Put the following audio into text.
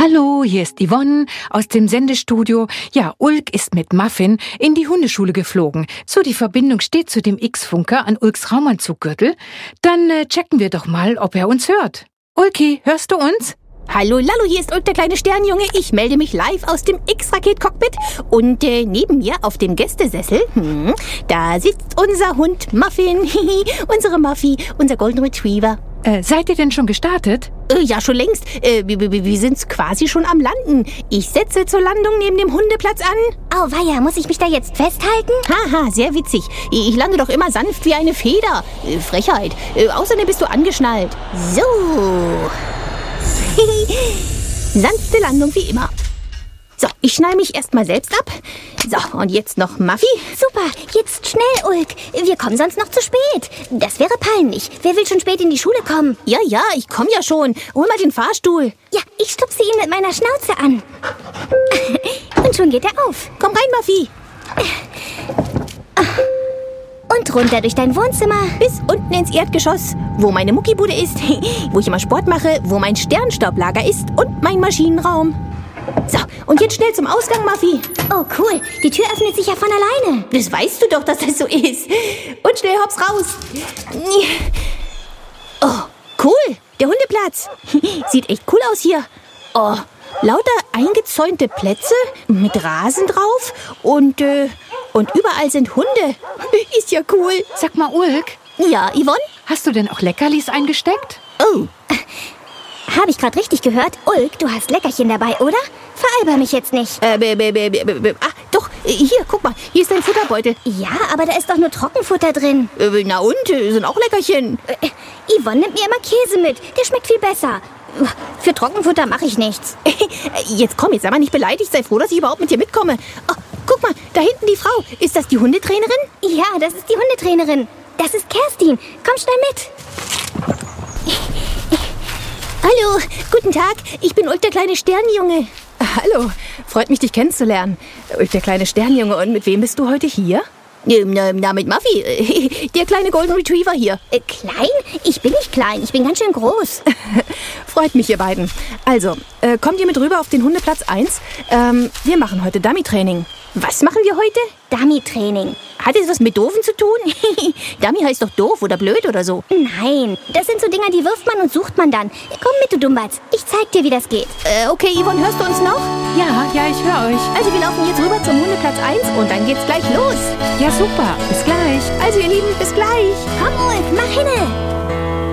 Hallo, hier ist Yvonne aus dem Sendestudio. Ja, Ulk ist mit Muffin in die Hundeschule geflogen. So, die Verbindung steht zu dem X-Funker an Ulks Raumanzuggürtel. Dann checken wir doch mal, ob er uns hört. Ulki, hörst du uns? Hallo, Lallo, hier ist Ulk, der kleine Sternjunge. Ich melde mich live aus dem X-Raket-Cockpit. Und neben mir auf dem Gästesessel, da sitzt unser Hund Muffin, unsere Muffy, unser Golden Retriever. Seid ihr denn schon gestartet? Ja, schon längst. Wir sind quasi schon am Landen. Ich setze zur Landung neben dem Hundeplatz an. Auweia, muss ich mich da jetzt festhalten? Haha, sehr witzig. Ich lande doch immer sanft wie eine Feder. Frechheit. Außerdem bist du angeschnallt. So. Sanfte Landung wie immer. So, ich schnall mich erstmal selbst ab. So, und jetzt noch Muffy. Super, jetzt schnell, Ulk. Wir kommen sonst noch zu spät. Das wäre peinlich. Wer will schon spät in die Schule kommen? Ja, ich komme ja schon. Hol mal den Fahrstuhl. Ja, ich stupse ihn mit meiner Schnauze an. Und schon geht er auf. Komm rein, Muffy. Und runter durch dein Wohnzimmer. Bis unten ins Erdgeschoss, wo meine Muckibude ist, wo ich immer Sport mache, wo mein Sternstaublager ist und mein Maschinenraum. So, und jetzt schnell zum Ausgang, Muffy. Oh, cool. Die Tür öffnet sich ja von alleine. Das weißt du doch, dass das so ist. Und schnell hops raus. Oh, cool. Der Hundeplatz. Sieht echt cool aus hier. Oh, lauter eingezäunte Plätze mit Rasen drauf und überall sind Hunde. Ist ja cool. Sag mal, Ulk. Ja, Yvonne? Hast du denn auch Leckerlis eingesteckt? Oh. Habe ich gerade richtig gehört? Ulk, du hast Leckerchen dabei, oder? Veralber mich jetzt nicht. Doch, hier, guck mal, hier ist dein Futterbeutel. Ja, aber da ist doch nur Trockenfutter drin. Na und, sind auch Leckerchen. Yvonne nimmt mir immer Käse mit. Der schmeckt viel besser. Für Trockenfutter mache ich nichts. Jetzt komm, jetzt sei mal nicht beleidigt. Sei froh, dass ich überhaupt mit dir mitkomme. Oh, guck mal, da hinten die Frau. Ist das die Hundetrainerin? Ja, das ist die Hundetrainerin. Das ist Kerstin. Komm schnell mit. Hallo, guten Tag. Ich bin Ulk, der kleine Sternjunge. Hallo, freut mich, dich kennenzulernen. Ulk, der kleine Sternjunge. Und mit wem bist du heute hier? Na, mit Muffy. Der kleine Golden Retriever hier. Klein? Ich bin nicht klein. Ich bin ganz schön groß. Freut mich, ihr beiden. Also, kommt ihr mit rüber auf den Hundeplatz 1? Wir machen heute Dummy-Training. Was machen wir heute? Dummy-Training. Hat es was mit Doofen zu tun? Dummy heißt doch doof oder blöd oder so. Nein, das sind so Dinger, die wirft man und sucht man dann. Komm mit, du Dummbatz. Ich zeig dir, wie das geht. Okay, Yvonne, hörst du uns noch? Ja, ich höre euch. Also wir laufen jetzt rüber zum Hundeplatz 1 und dann geht's gleich los. Ja, super. Bis gleich. Also ihr Lieben, bis gleich. Komm, Ulk, mach hinne.